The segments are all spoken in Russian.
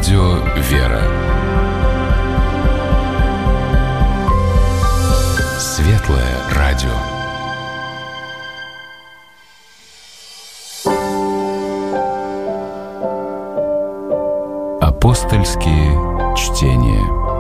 Радио «Вера». Светлое радио. Апостольские чтения.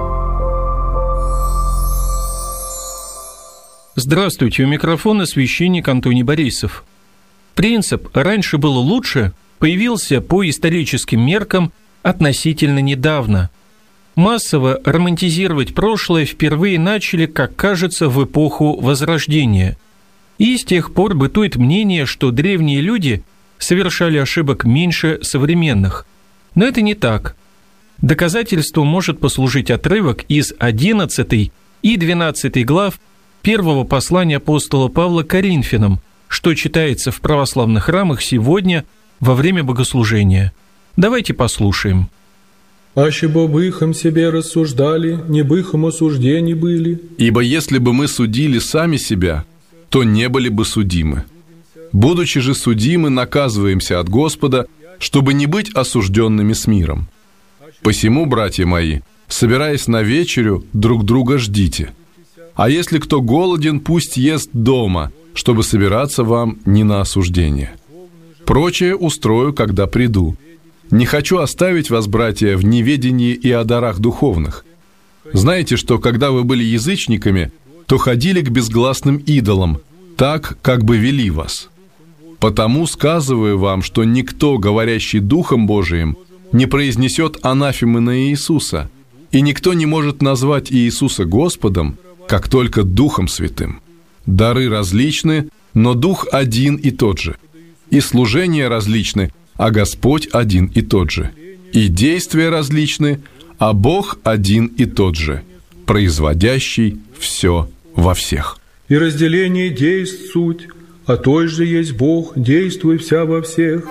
Здравствуйте, у микрофона священник Антоний Борисов. Принцип «раньше было лучше» появился по историческим меркам относительно недавно. Массово романтизировать прошлое впервые начали, как кажется, в эпоху Возрождения. И с тех пор бытует мнение, что древние люди совершали ошибок меньше современных. Но это не так. Доказательством может послужить отрывок из 11 и 12 глав первого послания апостола Павла к Коринфянам, что читается в православных храмах сегодня во время богослужения. Давайте послушаем. «Аще бы быхом себе рассуждали, не быхом осуждены были. Ибо если бы мы судили сами себя, то не были бы судимы. Будучи же судимы, наказываемся от Господа, чтобы не быть осужденными с миром. Посему, братья мои, собираясь на вечерю, друг друга ждите. А если кто голоден, пусть ест дома, чтобы собираться вам не на осуждение. Прочее устрою, когда приду. Не хочу оставить вас, братья, в неведении и о дарах духовных. Знаете, что когда вы были язычниками, то ходили к безгласным идолам, так, как бы вели вас. Потому сказываю вам, что никто, говорящий Духом Божиим, не произнесет анафемы на Иисуса, и никто не может назвать Иисуса Господом, как только Духом Святым. Дары различны, но Дух один и тот же. И служения различны, а Господь один и тот же. И действия различны, а Бог один и тот же, производящий все во всех. И разделение действ суть, а той же есть Бог, действуй вся во всех».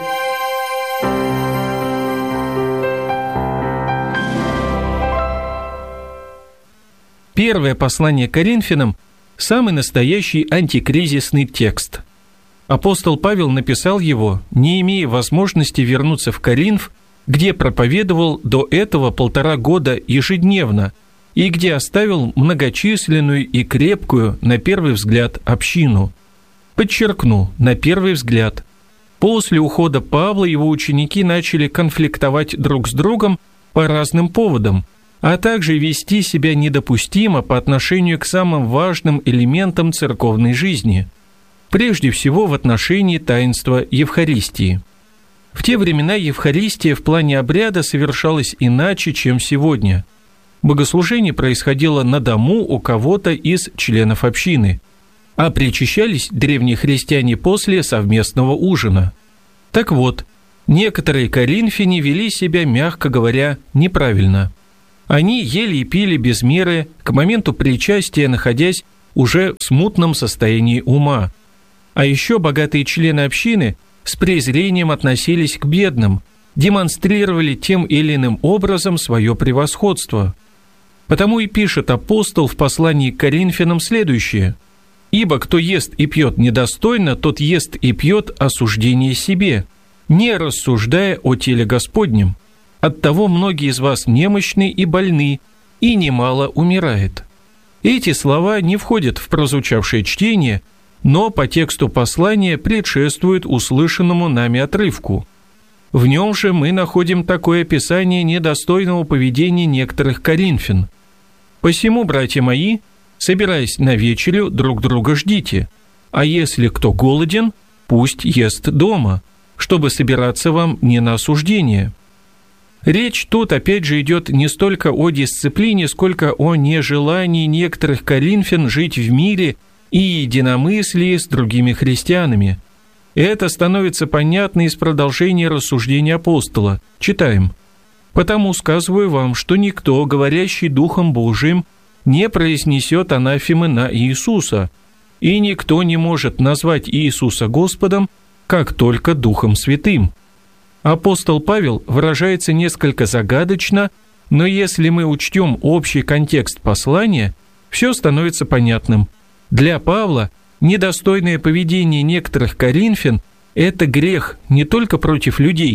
Первое послание к Коринфянам – самый настоящий антикризисный текст. Апостол Павел написал его, не имея возможности вернуться в Коринф, где проповедовал до этого 1,5 года ежедневно и где оставил многочисленную и крепкую, на первый взгляд, общину. Подчеркну, на первый взгляд. После ухода Павла его ученики начали конфликтовать друг с другом по разным поводам, а также вести себя недопустимо по отношению к самым важным элементам церковной жизни, прежде всего в отношении таинства Евхаристии. В те времена Евхаристия в плане обряда совершалась иначе, чем сегодня. Богослужение происходило на дому у кого-то из членов общины, а причащались древние христиане после совместного ужина. Так вот, некоторые коринфяне вели себя, мягко говоря, неправильно. Они ели и пили без меры, к моменту причастия находясь уже в смутном состоянии ума. А еще богатые члены общины с презрением относились к бедным, демонстрировали тем или иным образом свое превосходство. Потому и пишет апостол в послании к Коринфянам следующее: «Ибо кто ест и пьет недостойно, тот ест и пьет осуждение себе, не рассуждая о теле Господнем. Оттого многие из вас немощны и больны, и немало умирает». Эти слова не входят в прозвучавшее чтение, но по тексту послания предшествуют услышанному нами отрывку. В нем же мы находим такое описание недостойного поведения некоторых коринфян. «Посему, братья мои, собираясь на вечерю, друг друга ждите, а если кто голоден, пусть ест дома, чтобы собираться вам не на осуждение». Речь тут опять же идет не столько о дисциплине, сколько о нежелании некоторых коринфян жить в мире и единомыслии с другими христианами. Это становится понятно из продолжения рассуждения апостола. Читаем. «Потому сказываю вам, что никто, говорящий Духом Божиим, не произнесет анафемы на Иисуса, и никто не может назвать Иисуса Господом, как только Духом Святым». Апостол Павел выражается несколько загадочно, но если мы учтем общий контекст послания, все становится понятным. Для Павла недостойное поведение некоторых коринфян – это грех не только против людей,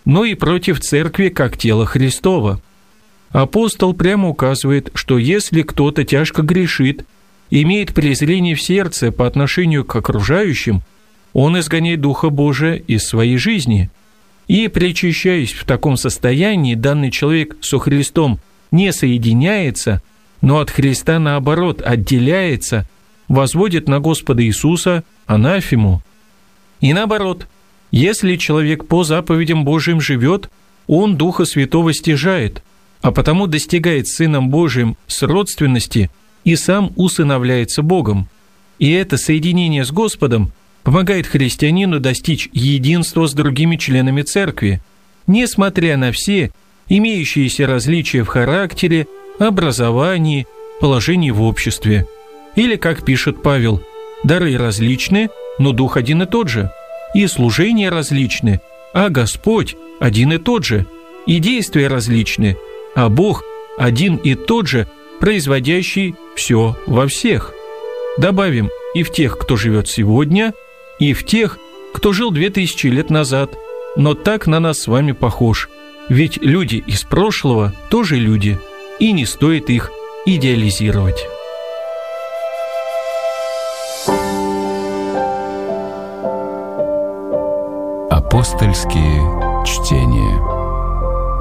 но и против церкви как тела Христова. Апостол прямо указывает, что если кто-то тяжко грешит, имеет презрение в сердце по отношению к окружающим, он изгоняет Духа Божия из своей жизни. И, причащаясь в таком состоянии, данный человек со Христом не соединяется, но от Христа, наоборот, отделяется, возводит на Господа Иисуса анафему. И наоборот, если человек по заповедям Божьим живет, он Духа Святого стяжает, а потому достигает Сыном Божиим сродственности и сам усыновляется Богом. И это соединение с Господом помогает христианину достичь единства с другими членами церкви, несмотря на все имеющиеся различия в характере, образовании, положении в обществе. Или, как пишет Павел, дары различны, но Дух один и тот же, и служения различны, а Господь один и тот же, и действия различны, а Бог один и тот же, производящий все во всех. Добавим и в тех, кто живет сегодня, и в тех, кто жил 2000 лет назад, но так на нас с вами похож. Ведь люди из прошлого тоже люди, и не стоит их идеализировать. Апостольские чтения.